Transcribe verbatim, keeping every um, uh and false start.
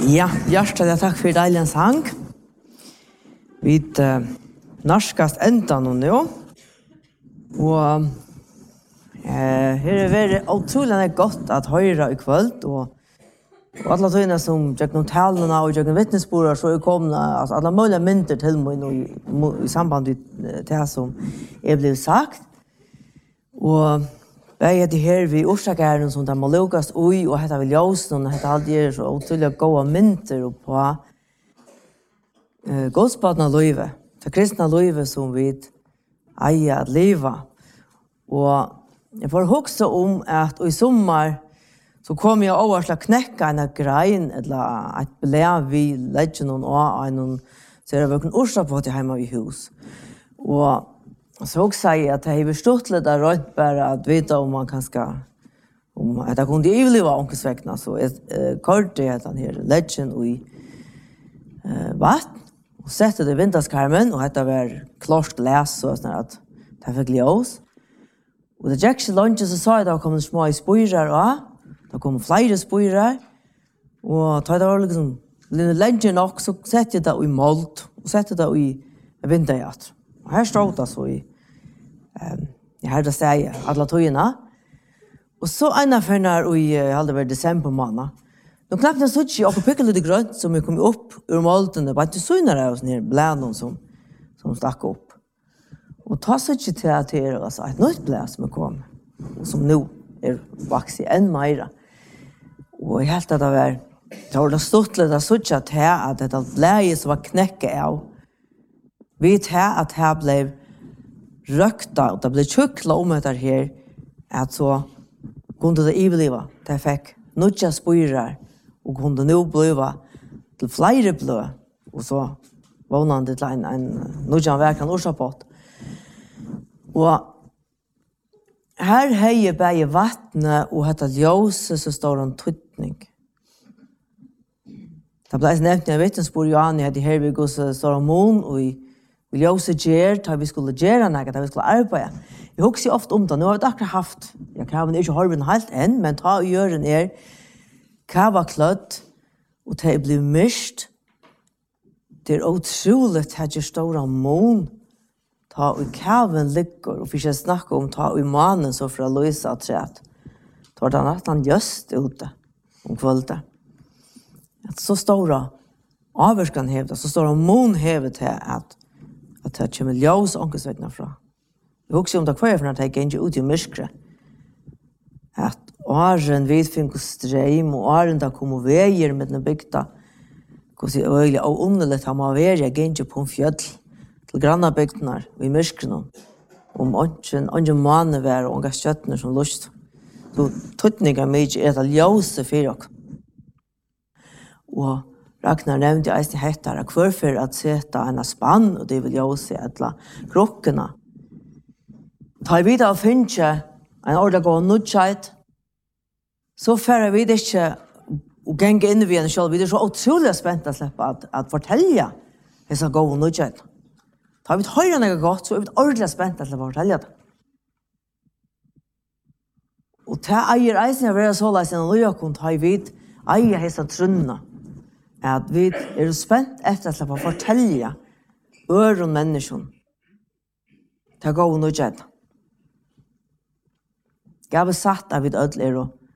Ja, hjertelig takk for deilig sang. Vi uh, norskast enda nå nå. Og uh, her er det utrolig godt at høre i kveld. Og, og alle tøyene som gjør noen talene og gjør noen vittnesbord, så er kommet altså, alle mulige mynter til meg nå i, i samband med det som er blevet sagt. Og jeg er her ved orsakeren som de må lukkes ui, og dette vil ljøsen, og dette alltid er så utrolig gode mynter på uh, godspadene løyve, det kristne løyve som vi eier at leve. Og jeg får huske om at i sommer så kom jeg over til å knekke en grein, eller et belev vi legger noen og en så er det vært en orsak på til hjemme i hus. Og så också säger att det är förstått lite rätt bara att veta om man kanske om att det kunde överleva onkelsväckna så är kort det att han här legend och i eh vatten och sätter det vinterskarmen och detta var klart glas så att det fick ljus. Och det Jack lunches så sa det kommer små spojrar och då kommer flera spojrar och tar det var liksom legend också sätter det i malt och sätter det i vinterjakt. Och här står det så i um, jag hörde säga alla tøyene. Och så en av när i hade varit december månad. Då knappt så såg jag och pickade lite grönt som kom upp ur malten det var inte så när det ner blänon som som stack upp. Och ta så inte till att det var så ett nytt blä som kom som nu är vuxit än mer. Och jag helt att det var det var stort lite så att här att det blä som var knäcka av. Vi tar att här blev rökta och det blev tjuckla om det här att så kunde det överleva. Det fick nutja spyrar och kunde nu bliva till flera blö och så vånande till en, en nutja verkan orsapott. Och här höjer bäge vattnet och detta ljus så står en tuttning. Det blev nämnt när vittnesbord Johan hade här vid så står en mån och i vi ljósa ger, ta vi skulle gjøre noe, ta vi skulle arbeide. Jeg husker ofte om det, nå har vi akkurat haft, jeg kan ikke holde den helt enn, men ta og gjøre den er, hva var klødd, og det blir mist. Det er utrolig at jeg står av mån, ta og kæven ligger, og vi skal snakke om ta og mannen så fra Louisa og træt. Det var den at han just ute om kvöldet. Så står det, avvarskan hevet, så står det mån hevet til at att det kommer ljus onkelsvägna fra. Jag också om det kvar för att jag inte ut i mörkret. Att åren vid finns ström och åren där kommer väger med den bygda. Hur så öliga och underligt har man väger jag inte på en fjäll till granna bygdnar i mörkret. Om onken onken manne var och gasköttner som lust. Så tutniga mig är det ljus för och. Och Ragnar nevnte jeg eisen hettere hver for at sette en spann, og det vil jeg også se etter krokkene. Ta jeg videre og finne en ordentlig gå nødskjeit, så fører vi det ikke å gjenge inn i en selv. Vi er så utrolig spent å slippe at, at fortelle disse gå nødskjeit. Ta vi høyre noe godt, så er vi ordentlig spent å slippe å fortelle det. Og ta eier eisen jeg vil så la seg noe nødskjeit, ta jeg vidt eier disse trunnene. At vi er spent efter at få fortelle øren mennesken til å gå og nødgjøre. Jeg har sagt at vi ødel er